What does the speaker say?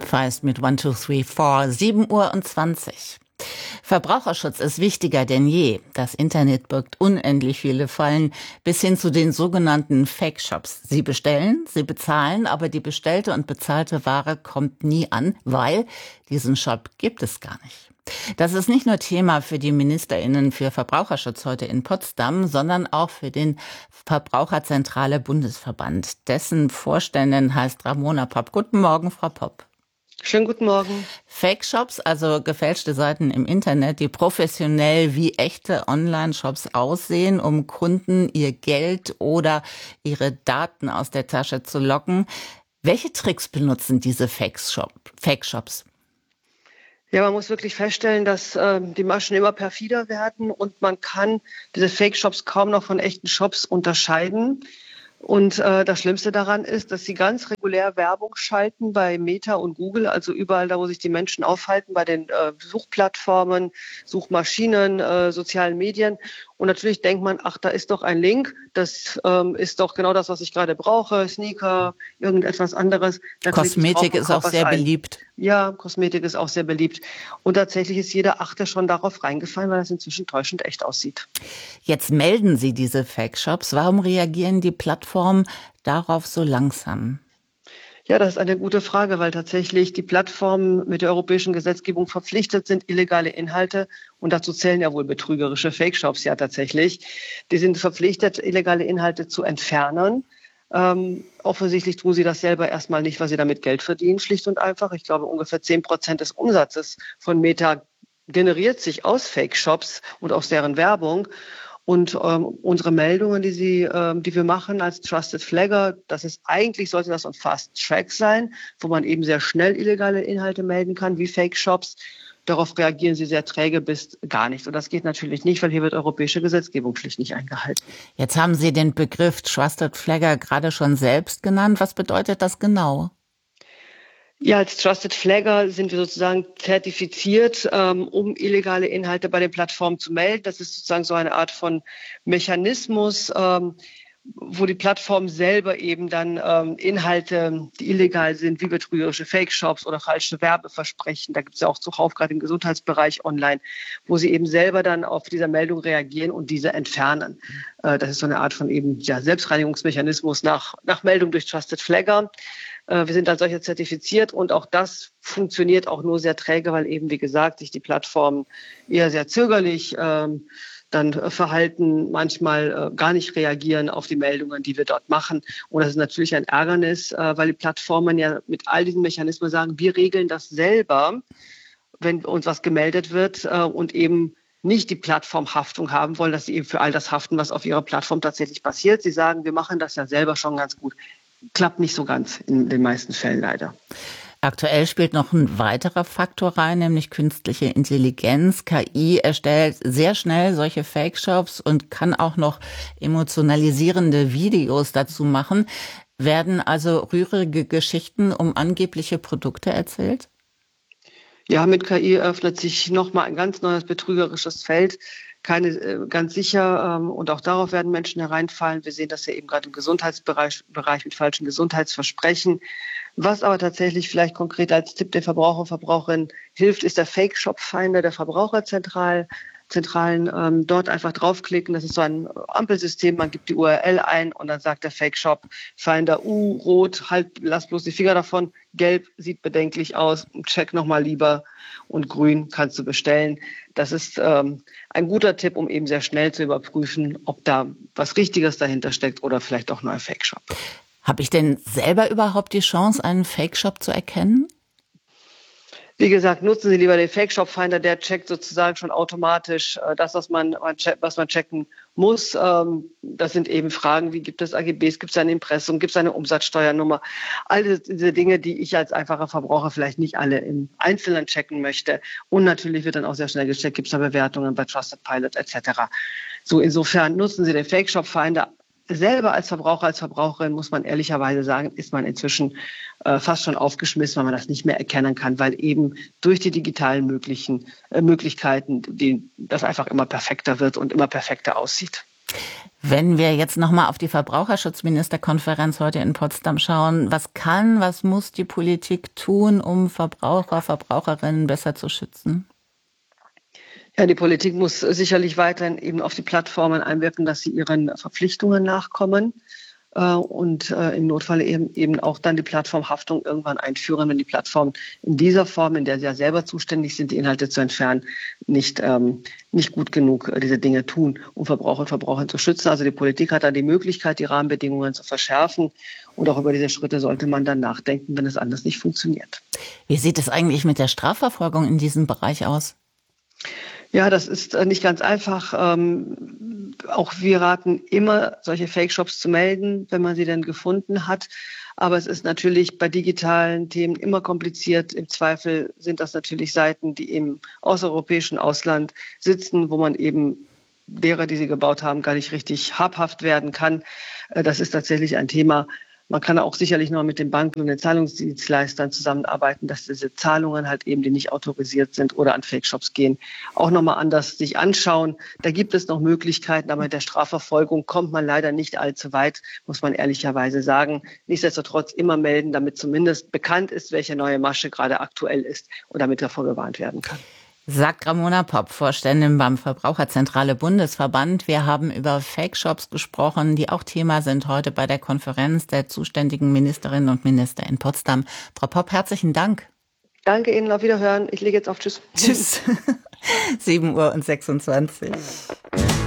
Feist mit 1, 2, 3, 4, 7:20 Uhr. Verbraucherschutz ist wichtiger denn je. Das Internet birgt unendlich viele Fallen bis hin zu den sogenannten Fake-Shops. Sie bestellen, sie bezahlen, aber die bestellte und bezahlte Ware kommt nie an, weil diesen Shop gibt es gar nicht. Das ist nicht nur Thema für die MinisterInnen für Verbraucherschutz heute in Potsdam, sondern auch für den Verbraucherzentrale Bundesverband. Dessen Vorständin heißt Ramona Popp. Guten Morgen, Frau Popp. Schönen guten Morgen. Fake-Shops, also gefälschte Seiten im Internet, die professionell wie echte Online-Shops aussehen, um Kunden ihr Geld oder ihre Daten aus der Tasche zu locken. Welche Tricks benutzen diese Fake-Shops? Ja, man muss wirklich feststellen, dass die Maschen immer perfider werden und man kann diese Fake-Shops kaum noch von echten Shops unterscheiden. Und das Schlimmste daran ist, dass sie ganz regulär Werbung schalten bei Meta und Google, also überall da, wo sich die Menschen aufhalten, bei den Suchplattformen, Suchmaschinen, sozialen Medien. Und natürlich denkt man, ach, da ist doch ein Link, das ist doch genau das, was ich gerade brauche, Sneaker, irgendetwas anderes. Kosmetik ist auch sehr beliebt. Ja, Kosmetik ist auch sehr beliebt. Und tatsächlich ist jeder Achte schon darauf reingefallen, weil das inzwischen täuschend echt aussieht. Jetzt melden Sie diese Fake-Shops. Warum reagieren die Plattformen darauf so langsam? Ja, das ist eine gute Frage, weil tatsächlich die Plattformen mit der europäischen Gesetzgebung verpflichtet sind, illegale Inhalte, und dazu zählen ja wohl betrügerische Fake-Shops ja tatsächlich, die sind verpflichtet, illegale Inhalte zu entfernen. Offensichtlich tun sie das selber erstmal nicht, weil sie damit Geld verdienen, schlicht und einfach. Ich glaube, ungefähr 10% des Umsatzes von Meta generiert sich aus Fake-Shops und aus deren Werbung. Und unsere Meldungen, die wir machen als Trusted Flagger, sollte das ein Fast Track sein, wo man eben sehr schnell illegale Inhalte melden kann, wie Fake-Shops. Darauf reagieren sie sehr träge bis gar nicht. Und das geht natürlich nicht, weil hier wird europäische Gesetzgebung schlicht nicht eingehalten. Jetzt haben Sie den Begriff Trusted Flagger gerade schon selbst genannt. Was bedeutet das genau? Ja, als Trusted Flagger sind wir sozusagen zertifiziert, um illegale Inhalte bei den Plattformen zu melden. Das ist sozusagen so eine Art von Mechanismus, wo die Plattformen selber eben dann Inhalte, die illegal sind, wie betrügerische Fake-Shops oder falsche Werbeversprechen, da gibt es ja auch zuhauf gerade im Gesundheitsbereich online, wo sie eben selber dann auf diese Meldung reagieren und diese entfernen. Das ist so eine Art von eben Selbstreinigungsmechanismus nach Meldung durch Trusted Flagger. Wir sind als solcher zertifiziert und auch das funktioniert auch nur sehr träge, weil eben, wie gesagt, sich die Plattformen eher sehr zögerlich dann verhalten, manchmal gar nicht reagieren auf die Meldungen, die wir dort machen. Und das ist natürlich ein Ärgernis, weil die Plattformen ja mit all diesen Mechanismen sagen, wir regeln das selber, wenn uns was gemeldet wird und eben nicht die Plattformhaftung haben wollen, dass sie eben für all das haften, was auf ihrer Plattform tatsächlich passiert. Sie sagen, wir machen das ja selber schon ganz gut. Klappt nicht so ganz in den meisten Fällen leider. Aktuell spielt noch ein weiterer Faktor rein, nämlich künstliche Intelligenz. KI erstellt sehr schnell solche Fake-Shops und kann auch noch emotionalisierende Videos dazu machen. Werden also rührige Geschichten um angebliche Produkte erzählt? Ja, mit KI öffnet sich nochmal ein ganz neues betrügerisches Feld. Ganz sicher, und auch darauf werden Menschen hereinfallen. Wir sehen das ja eben gerade im Gesundheitsbereich mit falschen Gesundheitsversprechen. Was aber tatsächlich vielleicht konkret als Tipp der Verbraucher und Verbraucherinnen hilft, ist der Fake-Shop-Finder der Verbraucherzentralen. Dort einfach draufklicken. Das ist so ein Ampelsystem. Man gibt die URL ein und dann sagt der Fake-Shop-Finder, rot, halt, lass bloß die Finger davon. Gelb sieht bedenklich aus. Check nochmal lieber. Und grün kannst du bestellen. Das ist ein guter Tipp, um eben sehr schnell zu überprüfen, ob da was Richtiges dahinter steckt oder vielleicht auch nur ein Fake-Shop. Habe ich denn selber überhaupt die Chance, einen Fake-Shop zu erkennen? Wie gesagt, nutzen Sie lieber den Fake-Shop-Finder, der checkt sozusagen schon automatisch das, was man checken muss. Das sind eben Fragen, wie gibt es AGBs, gibt es ein Impressum, gibt es eine Umsatzsteuernummer. All diese Dinge, die ich als einfacher Verbraucher vielleicht nicht alle im Einzelnen checken möchte. Und natürlich wird dann auch sehr schnell gecheckt, gibt es da Bewertungen bei Trusted Pilot etc. So, insofern nutzen Sie den Fake-Shop-Finder. Selber als Verbraucher, als Verbraucherin, muss man ehrlicherweise sagen, ist man inzwischen fast schon aufgeschmissen, weil man das nicht mehr erkennen kann, weil eben durch die digitalen Möglichkeiten das einfach immer perfekter wird und immer perfekter aussieht. Wenn wir jetzt nochmal auf die Verbraucherschutzministerkonferenz heute in Potsdam schauen, was muss die Politik tun, um Verbraucher, Verbraucherinnen besser zu schützen? Ja, die Politik muss sicherlich weiterhin eben auf die Plattformen einwirken, dass sie ihren Verpflichtungen nachkommen und im Notfall eben auch dann die Plattformhaftung irgendwann einführen, wenn die Plattformen in dieser Form, in der sie ja selber zuständig sind, die Inhalte zu entfernen, nicht gut genug diese Dinge tun, um Verbraucher und Verbraucher zu schützen. Also die Politik hat da die Möglichkeit, die Rahmenbedingungen zu verschärfen. Und auch über diese Schritte sollte man dann nachdenken, wenn es anders nicht funktioniert. Wie sieht es eigentlich mit der Strafverfolgung in diesem Bereich aus? Ja, das ist nicht ganz einfach. Auch wir raten immer, solche Fake-Shops zu melden, wenn man sie denn gefunden hat. Aber es ist natürlich bei digitalen Themen immer kompliziert. Im Zweifel sind das natürlich Seiten, die im außereuropäischen Ausland sitzen, wo man eben derer, die sie gebaut haben, gar nicht richtig habhaft werden kann. Das ist tatsächlich ein Thema. Man kann auch sicherlich noch mit den Banken und den Zahlungsdienstleistern zusammenarbeiten, dass diese Zahlungen halt eben, die nicht autorisiert sind oder an Fake-Shops gehen, auch nochmal anders sich anschauen. Da gibt es noch Möglichkeiten, aber mit der Strafverfolgung kommt man leider nicht allzu weit, muss man ehrlicherweise sagen. Nichtsdestotrotz immer melden, damit zumindest bekannt ist, welche neue Masche gerade aktuell ist und damit davor gewarnt werden kann. Sagt Ramona Popp, Vorständin beim Verbraucherzentrale Bundesverband. Wir haben über Fake-Shops gesprochen, die auch Thema sind heute bei der Konferenz der zuständigen Ministerinnen und Minister in Potsdam. Frau Popp, herzlichen Dank. Danke Ihnen, auf Wiederhören. Ich lege jetzt auf. Tschüss. Tschüss. 7:26 Uhr.